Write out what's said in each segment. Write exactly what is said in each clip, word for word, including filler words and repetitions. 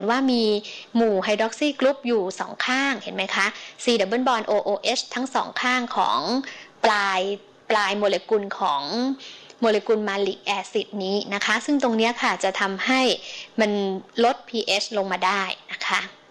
ว่ามีหมู่ไฮดรอกซีกรุ๊ปอยู่สองข้างเห็นไหมคะ C double bond โอ โอ เอช ทั้งสองข้างของปลายปลายโมเลกุลของโมเลกุลมาลิกแอซิดนี้นะคะซึ่งตรงนี้ค่ะจะทำให้มันลด pH ลงมาได้นะคะ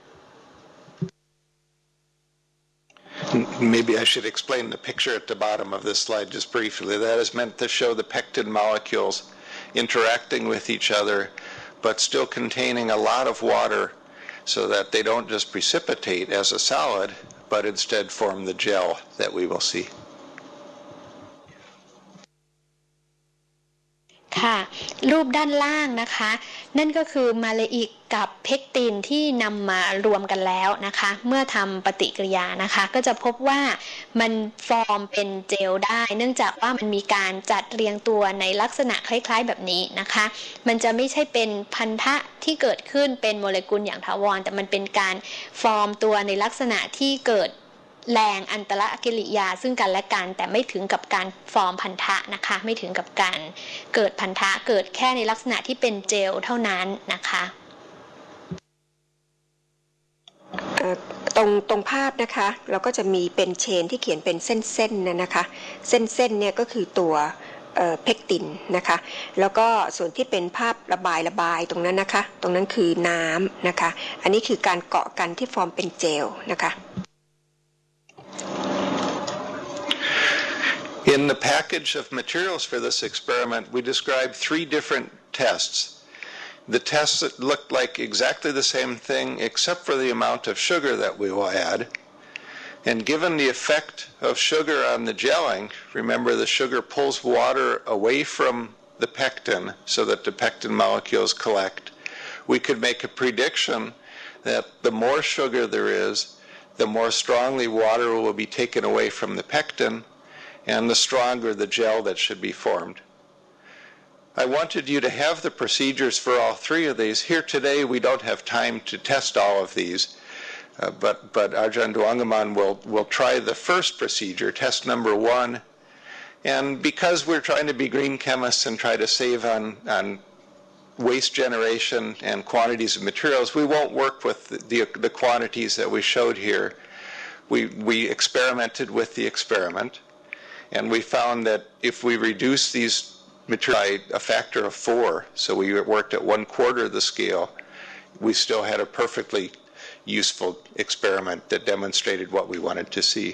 Maybe I should explain the picture at the bottom of this slide just briefly. That is meant to show the pectin molecules interacting with each other but still containing a lot of water so that they don't just precipitate as a solid but instead form the gel that we will see. ค่ะรูปด้านล่างนะคะนั่นก็คือมาเลอิกกับเพกตินที่นำมารวมกันแล้วนะคะเมื่อทำปฏิกิริยานะคะก็จะพบว่ามันฟอร์มเป็นเจลได้เนื่องจากว่ามันมีการจัดเรียงตัวในลักษณะคล้ายๆแบบนี้นะคะมันจะไม่ใช่เป็นพันธะที่เกิดขึ้นเป็นโมเลกุลอย่างถาวรแต่มันเป็นการฟอร์มตัวในลักษณะที่เกิดแรงอันตรกิริยาซึ่งกันและกันแต่ไม่ถึงกับการฟอร์มพันธะนะคะไม่ถึงกับการเกิดพันธะเกิดแค่ในลักษณะที่เป็นเจลเท่านั้นนะคะตรงตรงภาพนะคะเราก็จะมีเป็นเชนที่เขียนเป็นเส้นๆน่ะนะคะเส้นๆเนี่ยก็คือตัวเพกตินนะคะแล้วก็ส่วนที่เป็นภาพระบายระบายตรงนั้นนะคะตรงนั้นคือน้ำนะคะอันนี้คือการเกาะกันที่ฟอร์มเป็นเจลนะคะ In the package of materials for this experiment, we described three different tests. The tests that looked like exactly the same thing except for the amount of sugar that we will add. And given the effect of sugar on the gelling, remember the sugar pulls water away from the pectin so that the pectin molecules collect. We could make a prediction that the more sugar there is, the more strongly water will be taken away from the pectin, and the stronger the gel that should be formed. I wanted you to have the procedures for all three of these. Here today we don't have time to test all of these, uh, but, but Arjan Duangaman will, will try the first procedure, test number one, and because we're trying to be green chemists and try to save on, on waste generation and quantities of materials, we won't work with the, the, the quantities that we showed here. We, we experimented with the experiment. And we found that if we reduce these materials by a factor of four, so we worked at one quarter of the scale, we still had a perfectly useful experiment that demonstrated what we wanted to see.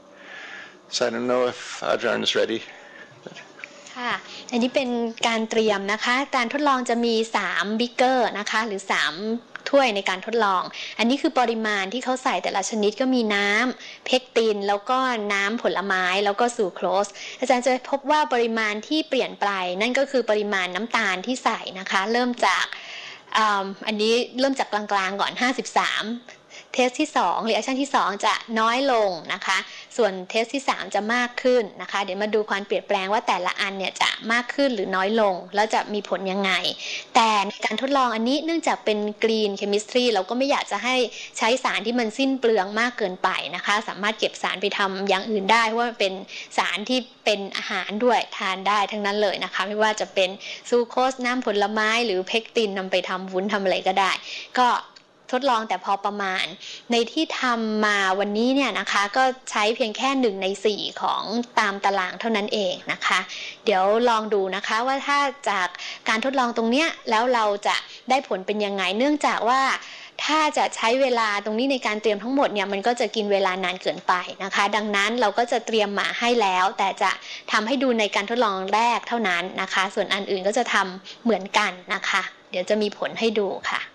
So I don't know if Ajahn is ready. ค่ะอันนี้เป็นการเตรียมนะคะการทดลองจะมีสามบิ๊กเกอร์นะคะหรือสามถ้วยในการทดลองอันนี้คือปริมาณที่เขาใส่แต่ละชนิดก็มีน้ำเพกตินแล้วก็น้ำผลไม้แล้วก็ซูโครสอาจารย์จะพบว่าปริมาณที่เปลี่ยนไปนั่นก็คือปริมาณน้ำตาลที่ใส่นะคะเริ่มจาก อ, อันนี้เริ่มจากกลางๆก่อนห้าสิบสามเทสที่สองรีแอคชั่นที่สองจะน้อยลงนะคะส่วนเทสที่สามจะมากขึ้นนะคะเดี๋ยวมาดูความเปลี่ยนแปลงว่าแต่ละอันเนี่ยจะมากขึ้นหรือน้อยลงแล้วจะมีผลยังไงแต่ในการทดลองอันนี้เนื่องจากเป็นกรีนเคมิสตรีเราก็ไม่อยากจะให้ใช้สารที่มันสิ้นเปลืองมากเกินไปนะคะสามารถเก็บสารไปทำอย่างอื่นได้เพราะว่าเป็นสารที่เป็นอาหารด้วยทานได้ทั้งนั้นเลยนะคะไม่ว่าจะเป็นซูโคสน้ำผลไม้หรือเพกตินนำไปทำวุ้นทำอะไรก็ได้ก็ทดลองแต่พอประมาณในที่ทำมาวันนี้เนี่ยนะคะก็ใช้เพียงแค่หนึ่งในสี่ของตามตารางเท่านั้นเองนะคะเดี๋ยวลองดูนะคะว่าถ้าจากการทดลองตรงเนี้ยแล้วเราจะได้ผลเป็นยังไงเนื่องจากว่าถ้าจะใช้เวลาตรงนี้ในการเตรียมทั้งหมดเนี่ยมันก็จะกินเวลานานเกินไปนะคะดังนั้นเราก็จะเตรียมมาให้แล้วแต่จะทำให้ดูในการทดลองแรกเท่านั้นนะคะส่วนอันอื่นก็จะทำเหมือนกันนะคะเดี๋ยวจะมีผลให้ดูค่ะ